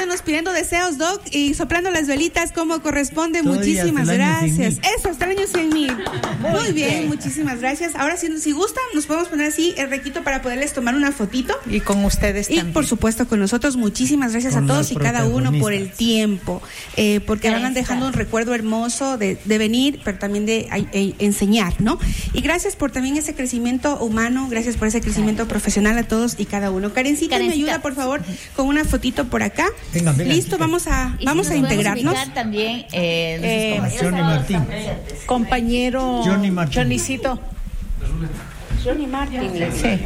ayudándonos, pidiendo deseos, Doc, y soplando las velitas como corresponde. Muchísimas gracias. Eso, hasta el año 100,000. Muy bien, muchísimas gracias. Ahora, si gustan, nos podemos poner así el requito para poderles tomar una fotito. Y con ustedes también. Y por supuesto con nosotros. Muchísimas gracias a todos y cada uno por el tiempo, porque van dejando un recuerdo hermoso de venir, pero también de enseñar, ¿no? Y gracias por también ese crecimiento humano, gracias por ese crecimiento profesional a todos y cada uno. Karencita, me ayuda, por favor, con una fotito por acá. Venga, listo, vamos a integrarnos. También Johnny Martín. Compañero Johnny Martín. Johnnycito. Johnny Martín. Sí.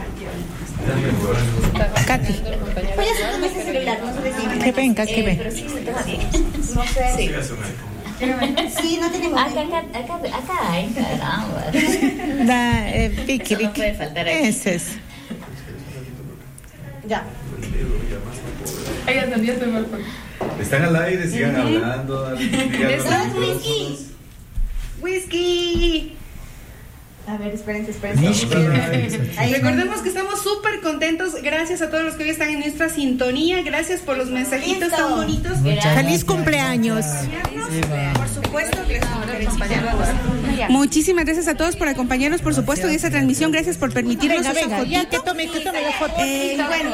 Katy. Que venga, que venga. No sé. Sí. Sí, no tenemos. Acá hay, caramba. Vicky. No puede faltar aquí. Ese es. Ya. Están al aire, sigan hablando. Whisky. A ver, espérense. Recordemos que estamos súper contentos. Gracias a todos los que hoy están en nuestra sintonía. Gracias por los mensajitos tan bonitos. Feliz cumpleaños. Por supuesto que les vamos a acompañarnos. Muchísimas gracias a todos por acompañarnos, por supuesto, en esta transmisión. Gracias por permitirnos esa fotito. Ya, que tome la foto. Bueno,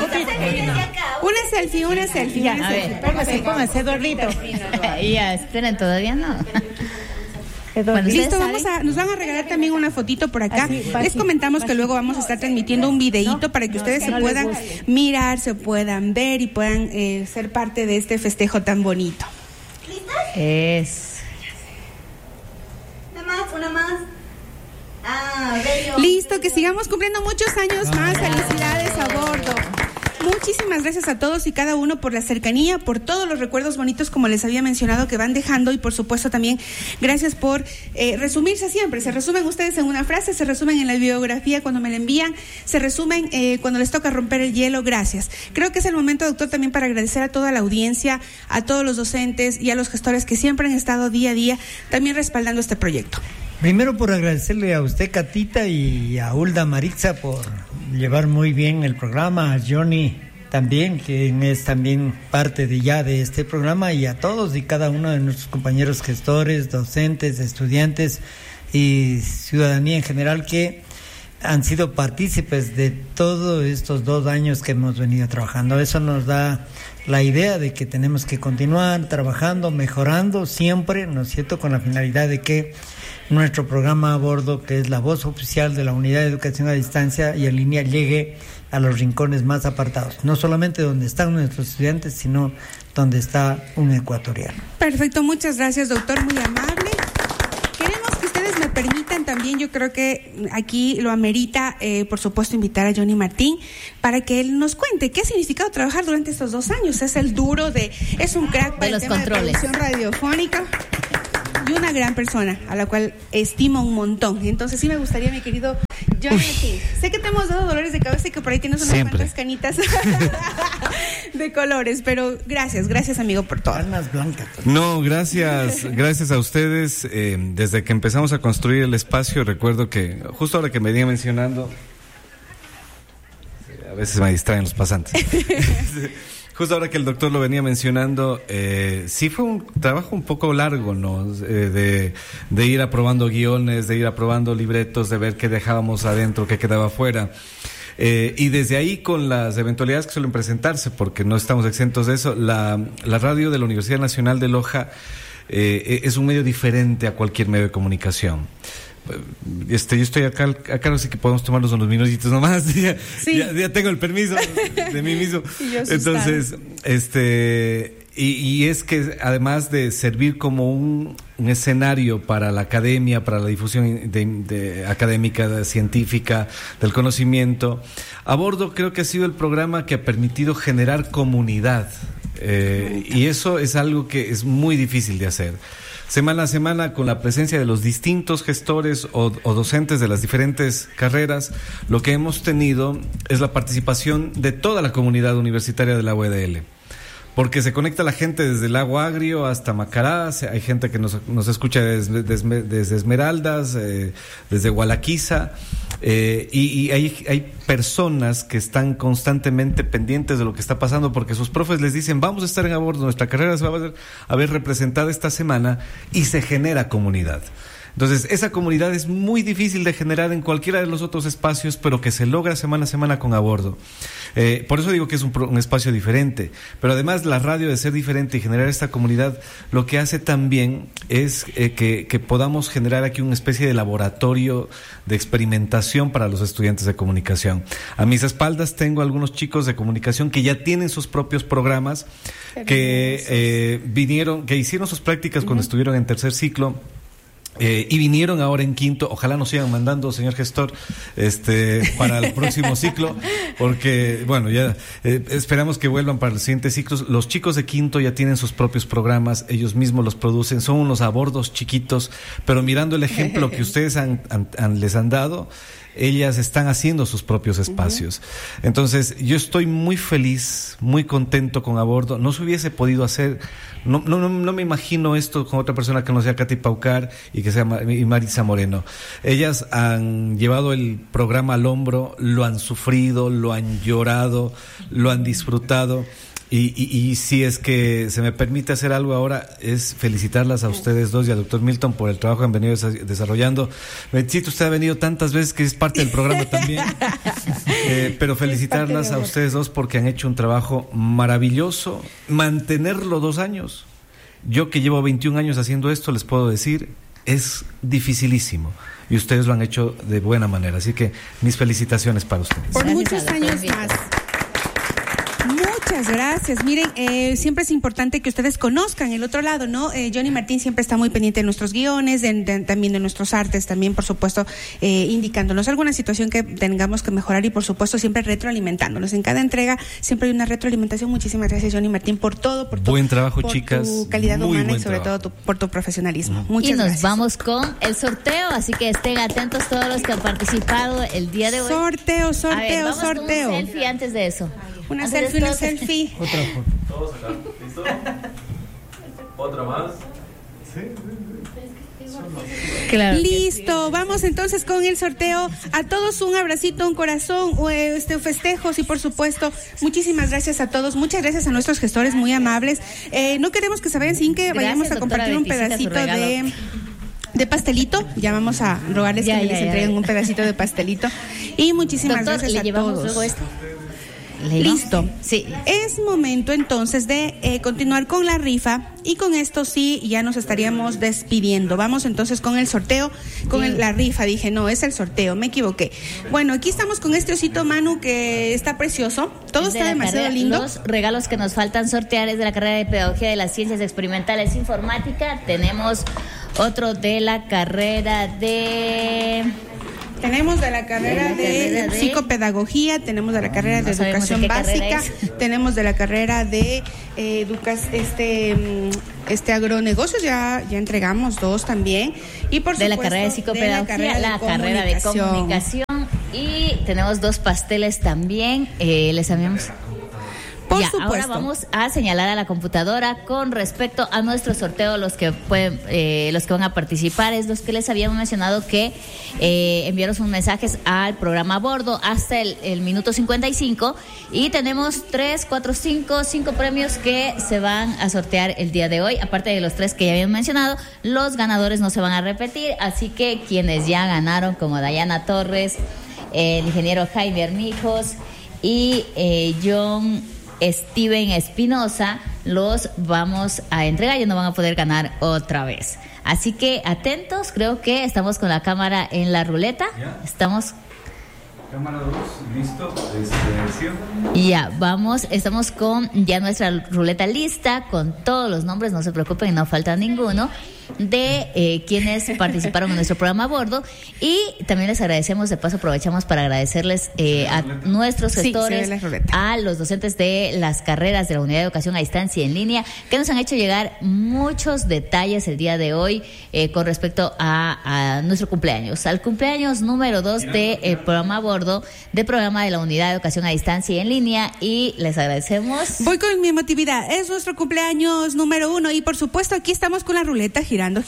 una selfie. Ya, a ver, póngase, Eduardito. Ya, esperen, todavía no. Bueno, listo, nos van a regalar también una fotito por acá. Les comentamos que luego vamos a estar transmitiendo un videíto para que ustedes se puedan mirar, se puedan ver y puedan ser parte de este festejo tan bonito. Es. Una más. Listo, que sigamos cumpliendo muchos años más. Felicidades a bordo. Muchísimas gracias a todos y cada uno por la cercanía, por todos los recuerdos bonitos, como les había mencionado, que van dejando, y por supuesto también gracias por resumirse siempre. Se resumen ustedes en una frase, se resumen en la biografía cuando me la envían, se resumen cuando les toca romper el hielo. Gracias. Creo que es el momento, doctor, también para agradecer a toda la audiencia, a todos los docentes y a los gestores que siempre han estado día a día también respaldando este proyecto. Primero por agradecerle a usted, Catita, y a Hulda Marixa por llevar muy bien el programa, a Johnny también, quien es también parte de este programa, y a todos y cada uno de nuestros compañeros gestores, docentes, estudiantes y ciudadanía en general que han sido partícipes de todos estos 2 años que hemos venido trabajando. Eso nos da la idea de que tenemos que continuar trabajando, mejorando siempre, ¿no es cierto?, con la finalidad de que nuestro programa a bordo, que es la voz oficial de la Unidad de Educación a Distancia y en línea, llegue a los rincones más apartados, no solamente donde están nuestros estudiantes, sino donde está un ecuatoriano. Perfecto, muchas gracias, doctor, muy amable. Queremos que ustedes me permitan también, yo creo que aquí lo amerita, por supuesto, invitar a Johnny Martín para que él nos cuente qué ha significado trabajar durante estos 2 años. Es el duro es un crack para el tema de producción radiofónica. Y una gran persona a la cual estimo un montón. Entonces sí me gustaría, mi querido Johnny Martín. Sé que te hemos dado dolores de cabeza y que por ahí tienes unas cuantas canitas de colores, pero gracias amigo por todo. Almas blancas. No, gracias a ustedes. Desde que empezamos a construir el espacio, recuerdo que justo ahora que me venía mencionando, a veces me distraen los pasantes. Justo ahora que el doctor lo venía mencionando, sí fue un trabajo un poco largo, ¿no? De ir aprobando guiones, de ir aprobando libretos, de ver qué dejábamos adentro, qué quedaba afuera. Y desde ahí, con las eventualidades que suelen presentarse, porque no estamos exentos de eso, la radio de la Universidad Nacional de Loja es un medio diferente a cualquier medio de comunicación. Yo estoy acá no sé que podemos tomarnos unos minutitos nomás. Ya tengo el permiso de mí mismo. Entonces, y es que además de servir como un escenario para la academia, para la difusión académica, científica, del conocimiento, a bordo creo que ha sido el programa que ha permitido generar comunidad, y eso es algo que es muy difícil de hacer. Semana a semana, con la presencia de los distintos gestores o docentes de las diferentes carreras, lo que hemos tenido es la participación de toda la comunidad universitaria de la UEDL. porque se conecta la gente desde el Lago Agrio hasta Macará, hay gente que nos escucha desde Esmeraldas, desde Gualaquiza, y hay personas que están constantemente pendientes de lo que está pasando, porque sus profes les dicen, vamos a estar en Abordo, nuestra carrera se va a ver representada esta semana, y se genera comunidad. Entonces, esa comunidad es muy difícil de generar en cualquiera de los otros espacios, pero que se logra semana a semana con Abordo. Por eso digo que es un espacio diferente. Pero además, la radio, de ser diferente y generar esta comunidad, lo que hace también es que podamos generar aquí una especie de laboratorio de experimentación para los estudiantes de comunicación. A mis espaldas tengo algunos chicos de comunicación que ya tienen sus propios programas, que hicieron sus prácticas cuando estuvieron en tercer ciclo. Y vinieron ahora en quinto. Ojalá nos sigan mandando, señor gestor, para el próximo ciclo, porque bueno, ya esperamos que vuelvan para los siguientes ciclos. Los chicos de quinto ya tienen sus propios programas, ellos mismos los producen, son unos abordos chiquitos, pero mirando el ejemplo que ustedes les han dado, ellas están haciendo sus propios espacios. Entonces, yo estoy muy feliz, muy contento con Abordo. No se hubiese podido hacer, no me imagino esto con otra persona que no sea Katy Paucar y que sea Maritza Moreno. Ellas han llevado el programa al hombro, lo han sufrido, lo han llorado, lo han disfrutado. Y si es que se me permite hacer algo ahora, es felicitarlas a ustedes dos y al doctor Milton por el trabajo que han venido desarrollando. Bechito, usted ha venido tantas veces que es parte del programa también, pero felicitarlas a ustedes dos porque han hecho un trabajo maravilloso. Mantenerlo 2 años, yo que llevo 21 años haciendo esto, les puedo decir, es dificilísimo. Y ustedes lo han hecho de buena manera, así que mis felicitaciones para ustedes. Por muchos años más. Muchas gracias. Miren, siempre es importante que ustedes conozcan el otro lado, ¿no? Johnny Martín siempre está muy pendiente de nuestros guiones, también de nuestros artes, también, por supuesto, indicándonos alguna situación que tengamos que mejorar y, por supuesto, siempre retroalimentándonos. En cada entrega siempre hay una retroalimentación. Muchísimas gracias, Johnny Martín, por todo, por tu buen trabajo, por chicas. Tu calidad muy humana y, sobre trabajo. todo, por tu profesionalismo. Y Muchas nos gracias. vamos con el sorteo, así que estén atentos todos los que han participado el día de hoy. Sorteo. A ver, vamos con un selfie antes de eso. Una Antes selfie, de una esto, selfie. Otra foto. Todos acá, ¿listo? ¿Otra más? Claro. Listo, vamos entonces con el sorteo. A todos un abracito, un corazón, festejos y, por supuesto, muchísimas gracias a todos. Muchas gracias a nuestros gestores muy amables. No queremos que se vayan sin que vayamos a compartir un pedacito de pastelito. Ya vamos a rogarles que les entreguen un pedacito de pastelito. Y muchísimas gracias ¿le a llevamos todos. luego esto? Listo. Sí. Es momento entonces de continuar con la rifa, y con esto sí ya nos estaríamos despidiendo. Vamos entonces con el sorteo, la rifa. Dije, no, es el sorteo, me equivoqué. Bueno, aquí estamos con este osito, Manu, que está precioso. Todo está demasiado lindo. Los regalos que nos faltan sortear es de la carrera de Pedagogía de las Ciencias Experimentales e Informática. Tenemos otro de la carrera de... Tenemos de la carrera de psicopedagogía, tenemos de la carrera de educación básica, tenemos de la carrera de agronegocios, ya entregamos 2 también, y por supuesto de la carrera de psicopedagogía, la carrera de comunicación, y tenemos 2 pasteles también. Les enviamos. Por ya, supuesto. Ahora vamos a señalar a la computadora con respecto a nuestro sorteo. Los que van a participar es los que les habíamos mencionado que enviaron sus mensajes al programa Abordo hasta el minuto 55, y tenemos 5 premios que se van a sortear el día de hoy. Aparte de los 3 que ya habíamos mencionado, los ganadores no se van a repetir, así que quienes ya ganaron, como Dayana Torres, el ingeniero Jaime Armijos y John Steven Espinosa, los vamos a entregar, ya no van a poder ganar otra vez. Así que atentos, creo que estamos con la cámara en la ruleta. ¿Ya? Estamos. Cámara 2, listo. Ya, estamos con ya nuestra ruleta lista, con todos los nombres, no se preocupen, no falta ninguno. de quienes participaron en nuestro programa a bordo, y también les agradecemos, de paso aprovechamos para agradecerles a nuestros gestores, a los docentes de las carreras de la Unidad de Educación a Distancia y en Línea, que nos han hecho llegar muchos detalles el día de hoy con respecto a nuestro cumpleaños, al cumpleaños número 2 del programa a bordo, del programa de la Unidad de Educación a Distancia y en Línea, y les agradecemos. Voy con mi emotividad, es nuestro cumpleaños número 1 y por supuesto aquí estamos con la ruleta girando.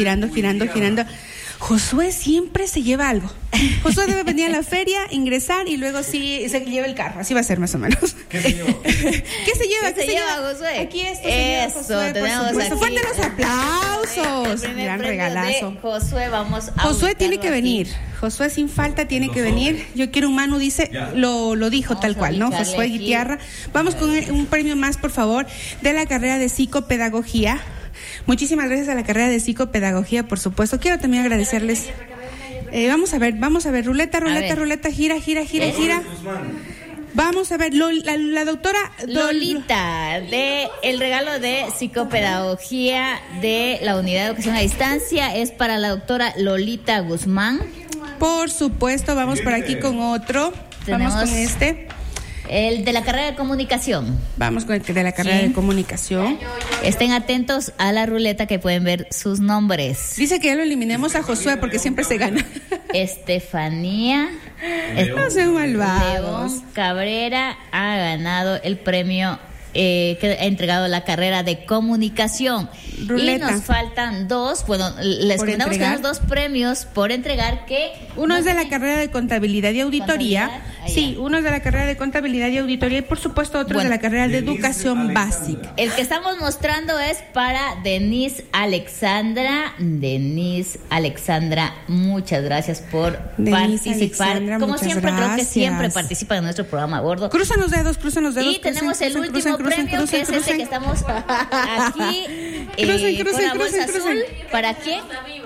Josué siempre se lleva algo. Josué debe venir a la feria, ingresar y luego sí se lleva el carro. Así va a ser más o menos. ¿Qué se lleva? ¿Qué se lleva, Josué? Aquí esto se lleva Josué, tenemos por supuesto. aquí. Fuerte los aplausos. Gran regalazo. Josué, vamos a Josué tiene que aquí. venir. Josué sin falta tiene que venir. Yo quiero un Manu, dice, lo dijo Vamos tal a cual, ¿no? ubicarle Josué aquí. Guitiarra. Vamos con un premio más, por favor, de la carrera de psicopedagogía. Muchísimas gracias a la carrera de psicopedagogía, por supuesto. Quiero también agradecerles. Vamos a ver, ruleta, gira. Vamos a ver, la doctora Lolita, de el regalo de psicopedagogía de la Unidad de Educación a Distancia es para la doctora Lolita Guzmán. Por supuesto, vamos por aquí con otro. Vamos con este. El de la carrera de comunicación. Vamos con el de la carrera de comunicación. Estén atentos a la ruleta que pueden ver sus nombres. Dice que ya lo eliminemos a Josué porque siempre se gana. Estefanía No sean malvados. León Cabrera ha ganado el premio que ha entregado la carrera de comunicación. Ruleta. Y nos faltan dos. Bueno, les Por comentamos que entregar. tenemos dos premios por entregar, que Uno es de la carrera de contabilidad y auditoría. Contabilidad, Sí, uno es de la carrera de contabilidad y auditoría y por supuesto otro es de la carrera de educación básica. el que estamos mostrando es para Denise Alexandra. Denise Alexandra, muchas gracias por Denise participar. Alexandra, Como muchas siempre, creo que gracias. siempre participan en nuestro programa a bordo. Cruzan los dedos. Y tenemos el último premio, que es este que estamos aquí con la bolsa azul. ¿Para quién?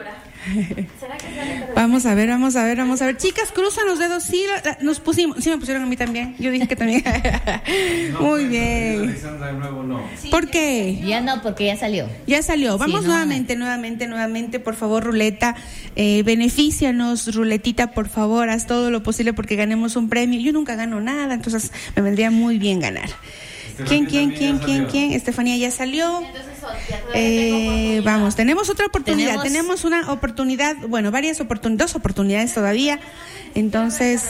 Vamos a ver. Chicas, cruzan los dedos. Sí, nos pusimos. Sí, me pusieron a mí también. Yo dije que también. Muy bien. Alexandra, de nuevo no. ¿Por qué? Ya no, porque ya salió. Ya salió. Vamos Sí, nuevamente, por favor, ruleta. Beneficianos, ruletita, por favor, haz todo lo posible porque ganemos un premio. Yo nunca gano nada, entonces me vendría muy bien ganar. ¿Quién? Estefanía ya salió. Vamos, tenemos otra oportunidad. Tenemos una oportunidad, bueno, dos oportunidades todavía. Entonces,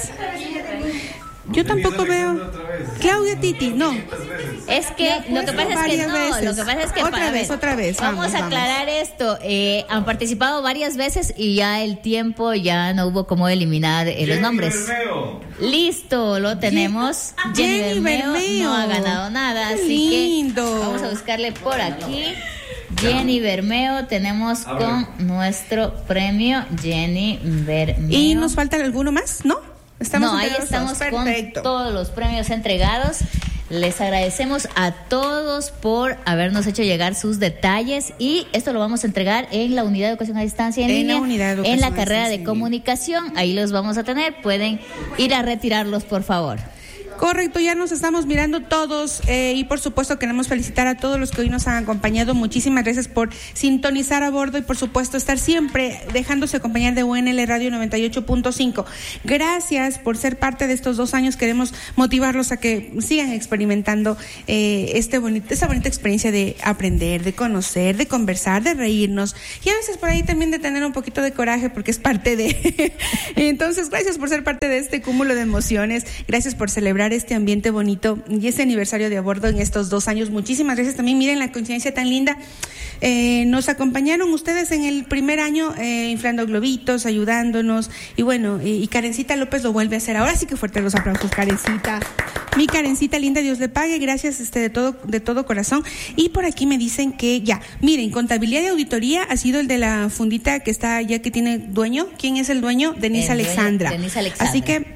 yo tampoco veo. Claudia Titi, no. Es que lo que pasa es que no, veces. lo que pasa es que Otra vez. Vamos a aclarar esto. Han participado varias veces y ya el tiempo ya no hubo cómo eliminar los nombres. Listo, lo tenemos. Jenny Bermeo Bermeo. no ha ganado nada, Qué así lindo. que vamos a buscarle por aquí. Jenny Bermeo, tenemos con nuestro premio Jenny Bermeo. ¿Y nos falta alguno más? ¿No? Ahí estamos Perfecto. con todos los premios entregados. Les agradecemos a todos por habernos hecho llegar sus detalles y esto lo vamos a entregar en la Unidad de Educación a Distancia en línea, en la carrera de comunicación. Ahí los vamos a tener, pueden ir a retirarlos, por favor. Correcto, ya nos estamos mirando todos y por supuesto queremos felicitar a todos los que hoy nos han acompañado. Muchísimas gracias por sintonizar a bordo y por supuesto estar siempre dejándose acompañar de UNL Radio 98.5. Gracias por ser parte de estos 2 años. Queremos motivarlos a que sigan experimentando esta bonita experiencia de aprender, de conocer, de conversar, de reírnos y a veces por ahí también de tener un poquito de coraje porque es parte de... Entonces, gracias por ser parte de este cúmulo de emociones. Gracias por celebrar este ambiente bonito y este aniversario de a bordo en estos 2 años. Muchísimas gracias también. Miren la coincidencia tan linda. Nos acompañaron ustedes en el primer año inflando globitos, ayudándonos y bueno, y Karencita López lo vuelve a hacer. Ahora sí que fuerte los aplausos, Karencita. Mi Karencita linda, Dios le pague. Gracias de todo corazón. Y por aquí me dicen que ya, miren, contabilidad y auditoría ha sido el de la fundita que está ya que tiene dueño. ¿Quién es el dueño? Denise Alexandra. Denise Alexandra. Así que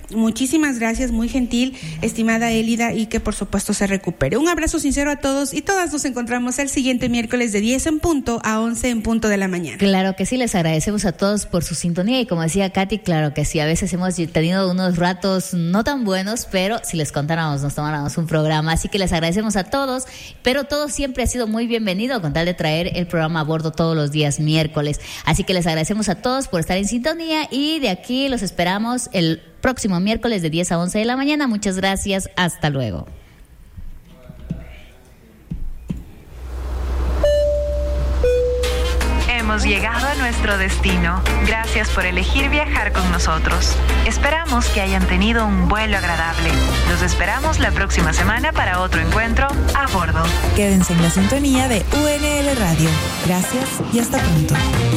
Muchísimas gracias, muy gentil, estimada Élida, y que por supuesto se recupere. Un abrazo sincero a todos y todas. Nos encontramos el siguiente miércoles de 10 en punto a 11 en punto de la mañana. Claro que sí, les agradecemos a todos por su sintonía y como decía Katy, claro que sí, a veces hemos tenido unos ratos no tan buenos, pero si les contáramos nos tomáramos un programa, así que les agradecemos a todos, pero todo siempre ha sido muy bienvenido con tal de traer el programa a bordo todos los días miércoles, así que les agradecemos a todos por estar en sintonía y de aquí los esperamos el próximo miércoles de 10 a 11 de la mañana. Muchas gracias, hasta luego. Hemos llegado a nuestro destino. Gracias por elegir viajar con nosotros. Esperamos que hayan tenido un vuelo agradable. Los esperamos la próxima semana para otro encuentro a bordo. Quédense en la sintonía de UNL Radio. Gracias y hasta pronto.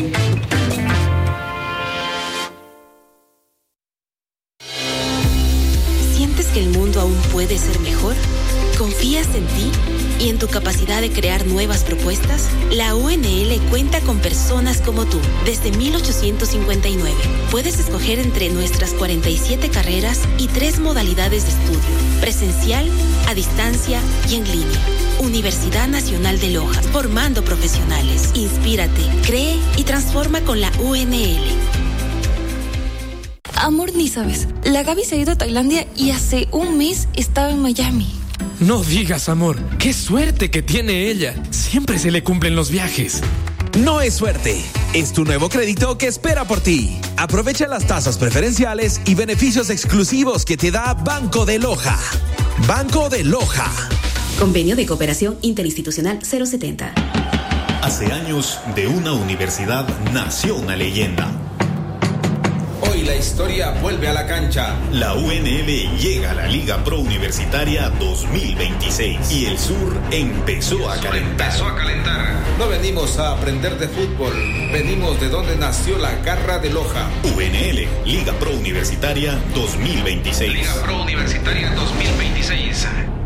¿Sientes que el mundo aún puede ser mejor? ¿Confías en ti y en tu capacidad de crear nuevas propuestas? La UNL cuenta con personas como tú desde 1859. Puedes escoger entre nuestras 47 carreras y 3 modalidades de estudio: presencial, a distancia y en línea. Universidad Nacional de Loja, formando profesionales. Inspírate, cree y transforma con la UNL. Amor, ni sabes, la Gaby se ha ido a Tailandia y hace un mes estaba en Miami. No digas, amor, qué suerte que tiene ella. Siempre se le cumplen los viajes. No es suerte, es tu nuevo crédito que espera por ti. Aprovecha las tasas preferenciales y beneficios exclusivos que te da Banco de Loja. Banco de Loja. Convenio de Cooperación Interinstitucional 070. Hace años, de una universidad nació una leyenda. Hoy la historia vuelve a la cancha. La UNL llega a la Liga Pro Universitaria 2026 y el sur empezó a calentar. No venimos a aprender de fútbol, venimos de donde nació la garra de Loja. UNL, Liga Pro Universitaria 2026. Liga Pro Universitaria 2026.